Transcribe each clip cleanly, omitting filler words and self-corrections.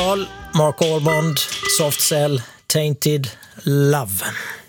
fotboll. Mark Almond, Soft Cell, Tainted Love.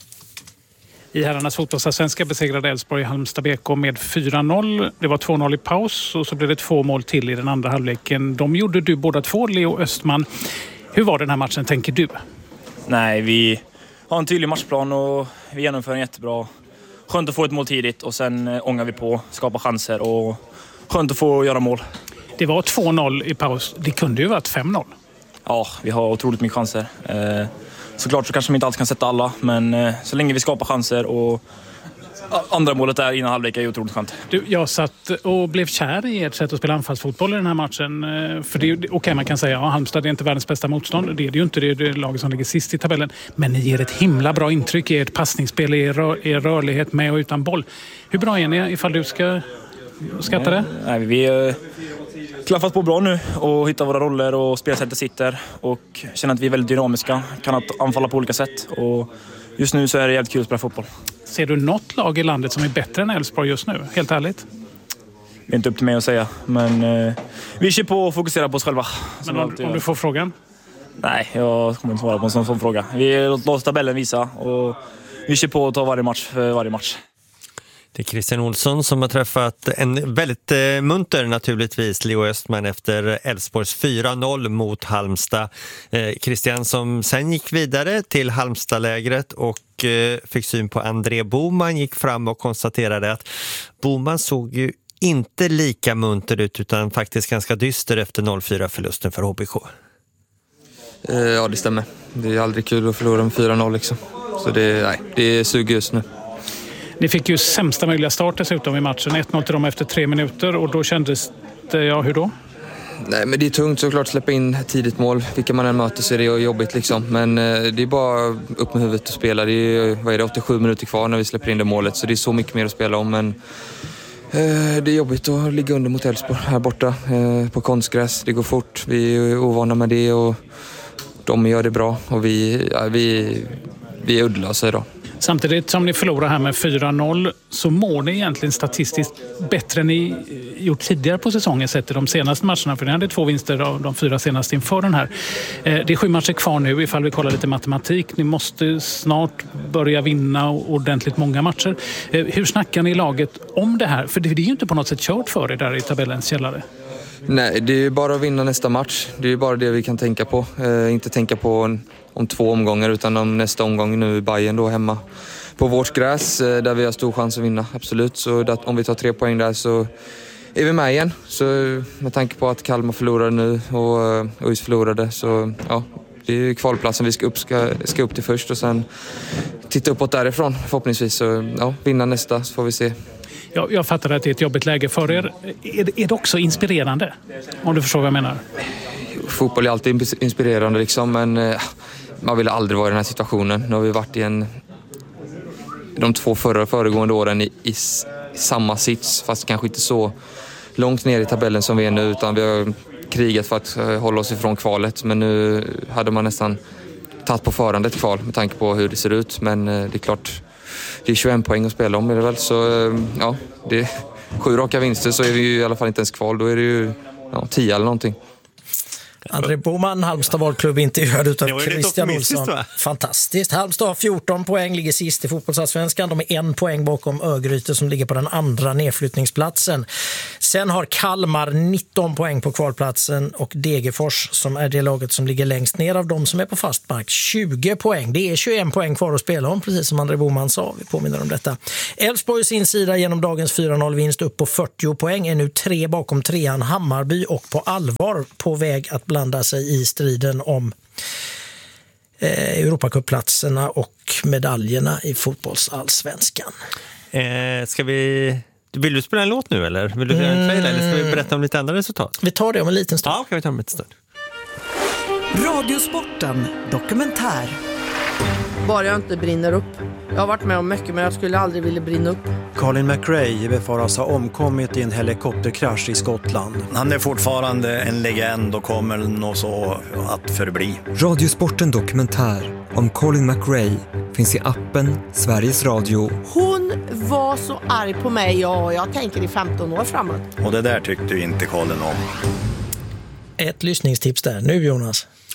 I herrarnas fotbollsallsvenska besegrade Elfsborg Halmstad BK med 4-0. Det var 2-0 i paus och så blev det 2 mål till i den andra halvleken. De gjorde du båda två, Leo Östman. Hur var den här matchen, tänker du? Nej, vi har en tydlig matchplan och vi genomför en jättebra. Skönt att få ett mål tidigt och sen ångar vi på, skapar chanser och skönt att få göra mål. Det var 2-0 i paus. Det kunde ju varit 5-0. Ja, vi har otroligt mycket chanser. Såklart så kanske vi inte alls kan sätta alla, men så länge vi skapar chanser och andra målet där innan halvlek är ju otroligt skönt. Jag satt och blev kär i ert sätt att spela anfallsfotboll i den här matchen. För det är okej, man kan säga att Halmstad är inte världens bästa motstånd. Det är det ju inte, det är det laget som ligger sist i tabellen. Men ni ger ett himla bra intryck i ert passningsspel, i er rörlighet med och utan boll. Hur bra är ni ifall du ska skatta det? Nej, vi klaffat på bra nu och hittar våra roller och spelsättet sitter och känner att vi är väldigt dynamiska, kan anfalla på olika sätt och just nu så är det jävligt kul att spela fotboll. Ser du något lag i landet som är bättre än Elfsborg just nu? Helt ärligt. Det är inte upp till mig att säga, men vi kör på och fokuserar på oss själva. Men om du får frågan? Nej, jag kommer inte svara på en sån fråga. Vi låter tabellen visa och vi kör på att ta varje match för varje match. Det är Christian Olsson som har träffat en väldigt munter naturligtvis Leo Östman efter Elfsborgs 4-0 mot Halmstad. Christian som sen gick vidare till Halmstadlägret och fick syn på André Boman, gick fram och konstaterade att Boman såg ju inte lika munter ut utan faktiskt ganska dyster efter 0-4-förlusten för HBK. Ja, det stämmer. Det är aldrig kul att förlora med 4-0 liksom. Så det suger just nu. Ni fick ju sämsta möjliga start dessutom i matchen. 1-0 till dem efter 3 minuter och då kändes det, ja, hur då? Nej, men det är tungt såklart att släppa in tidigt mål. Vilka man än möter så är det jobbigt liksom. Men det är bara upp med huvudet och spela. Det är 87 minuter kvar när vi släpper in det målet. Så det är så mycket mer att spela om. Men det är jobbigt att ligga under mot Elfsborg här borta på konstgräs. Det går fort. Vi är ovana med det och de gör det bra. Och vi är uddlösa idag. Samtidigt som ni förlorar här med 4-0 så mår ni egentligen statistiskt bättre än ni gjort tidigare på säsongen sett i de senaste matcherna. För ni hade 2 vinster av de 4 senaste inför den här. Det är 7 matcher kvar nu ifall vi kollar lite matematik. Ni måste snart börja vinna ordentligt många matcher. Hur snackar ni i laget om det här? För det är ju inte på något sätt kört för er där i tabellens källare. Nej, det är bara att vinna nästa match. Det är bara det vi kan tänka på. Inte tänka på om 2 omgångar utan om nästa omgång nu i Bayern då hemma på vårt gräs där vi har stor chans att vinna, absolut. Så om vi tar 3 poäng där så är vi med igen. Så med tanke på att Kalmar förlorade nu och ÖIS förlorade så ja, det är kvalplatsen vi ska upp till först och sen titta uppåt därifrån förhoppningsvis. Så ja, vinna nästa så får vi se. Jag fattar att det är ett jobbigt läge för er. Är det också inspirerande? Om du förstår vad jag menar. Fotboll är alltid inspirerande liksom, men man vill aldrig vara i den här situationen. Nu har vi varit i de 2 föregående åren i samma sits, fast kanske inte så långt ner i tabellen som vi är nu, utan vi har krigat för att hålla oss ifrån kvalet. Men nu hade man nästan tagit på förhand ett kval med tanke på hur det ser ut. Men det är klart, det är 21 poäng att spela om är det väl. Så ja, det är 7 raka vinster så är vi ju i alla fall inte ens kval. Då är det ju 10 eller någonting. André Boman, Halmstad valklubb, intervjuad utav Christian Olsson. Fantastiskt. Halmstad har 14 poäng, ligger sist i fotbollsallsvenskan. De är 1 poäng bakom Örgryte som ligger på den andra nedflyttningsplatsen. Sen har Kalmar 19 poäng på kvalplatsen och Degerfors som är det laget som ligger längst ner av dem som är på fast mark 20 poäng. Det är 21 poäng kvar att spela om, precis som André Boman sa. Vi påminner om detta. Elfsborg sin sida genom dagens 4-0-vinst upp på 40 poäng är nu 3 bakom 3an Hammarby och på allvar på väg att blanda sig i striden om Europacuplatserna och medaljerna i fotbollsallsvenskan. Vill du spela en låt nu eller? Vill du göra en trailer eller ska vi berätta om lite andra resultat? Vi tar det om en liten stund. Ja, kan vi ta om en liten stund. Radiosporten dokumentär. Bara jag inte brinner upp. Jag har varit med om mycket men jag skulle aldrig vilja brinna upp. Colin McRae befaras ha omkommit i en helikopterkrasch i Skottland. Han är fortfarande en legend och kommer nog så att förbli. Radiosporten dokumentär om Colin McRae finns i appen Sveriges Radio. Hon var så arg på mig och jag tänker i 15 år framåt. Och det där tyckte ju inte Colin om. Ett lyssningstips där. Nu Jonas.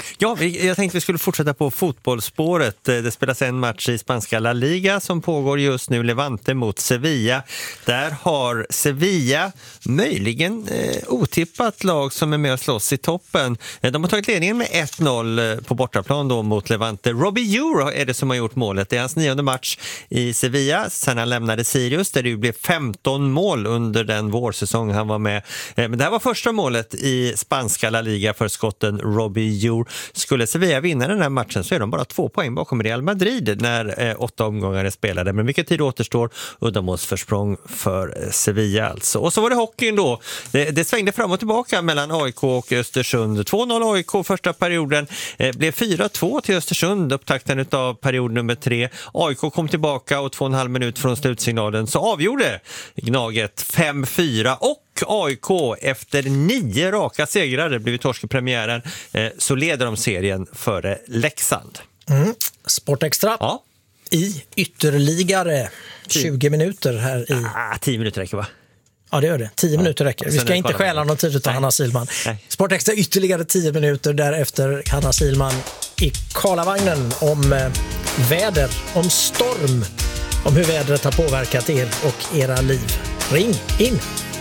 Ja, jag tänkte vi skulle fortsätta på fotbollsspåret. Det spelas en match i spanska La Liga som pågår just nu, Levante mot Sevilla. Där har Sevilla möjligen otippat lag som är med och slåss i toppen. De har tagit ledningen med 1-0 på bortaplan då mot Levante. Robbie Euro är det som har gjort målet. Det är hans 9:e match i Sevilla sen han lämnade Sirius där det blev 15 mål under den vårsäsong han var med. Men det här var första målet i spanska La Liga för skotten Robbie Euro. Skulle Sevilla vinna den här matchen så är de bara 2 poäng bakom Real Madrid när 8 omgångar är spelade. Men mycket tid återstår, uddamålsförsprång för Sevilla alltså. Och så var det hockeyn då. Det svängde fram och tillbaka mellan AIK och Östersund. 2-0 AIK första perioden, blev 4-2 till Östersund, upptakten av period nummer 3. AIK kom tillbaka och 2,5 minut från slutsignalen så avgjorde Gnaget 5-4 och AIK efter 9 raka segrar, det blev torsk i premiären, så leder de serien före Leksand. Sportextra. Ja. I ytterligare 20 minuter här i... 10 minuter räcker va? Ja, det gör det. 10 minuter räcker. Vi ska inte stjäla någon tid av Hanna Silman. Sportextra ytterligare 10 minuter, därefter Hanna Silman i Karlavagnen om väder, om storm, om hur vädret har påverkat er och era liv. Ring in!